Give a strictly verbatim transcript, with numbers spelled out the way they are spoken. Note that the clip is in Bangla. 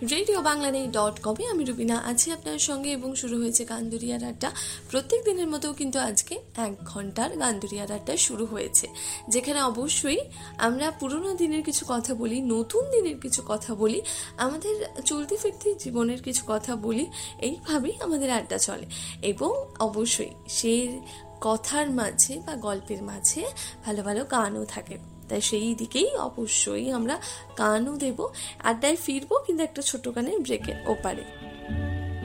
রেডিও বাংলাদেশ ডট কমে আমি রুবিনা আছি আপনার সঙ্গে এবং শুরু হয়েছে গানদুরিয়ার আড্ডা। প্রত্যেক দিনের মতো কিন্তু আজকে এক ঘন্টার গানদুরিয়ার আড্ডা শুরু হয়েছে, যেখানে অবশ্যই আমরা পুরোনো দিনের কিছু কথা বলি, নতুন দিনের কিছু কথা বলি, আমাদের চলতি ফিরতি জীবনের কিছু কথা বলি। এইভাবেই আমাদের আড্ডা চলে এবং অবশ্যই সেই কথার মাঝে বা গল্পের মাঝে ভালো ভালো গানও থাকে। তাই সেই দিকেই অবশ্যই আমরা গানও দেব, আড্ডায় ফিরবো কিন্তু একটা ছোট গানের ব্রেকের ওপারে।